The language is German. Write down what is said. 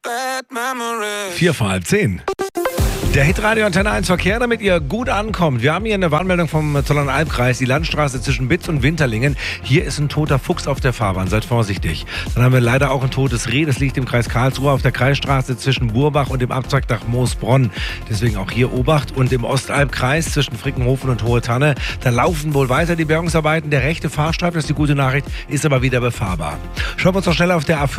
Vier vor halb 10. Der Hitradio Antenne 1 Verkehr, damit ihr gut ankommt. Wir haben hier eine Warnmeldung vom Zollernalb-Kreis, die Landstraße zwischen Bitz und Winterlingen. Hier ist ein toter Fuchs auf der Fahrbahn, seid vorsichtig. Dann haben wir leider auch ein totes Reh, das liegt im Kreis Karlsruhe auf der Kreisstraße zwischen Burbach und dem Abzweig nach Moosbronn. Deswegen auch hier Obacht. Und im Ostalb-Kreis zwischen Frickenhofen und Hohe Tanne, da laufen wohl weiter die Bergungsarbeiten. Der rechte Fahrstreifen, das ist die gute Nachricht, ist aber wieder befahrbar. Schauen wir uns noch schnell auf der A5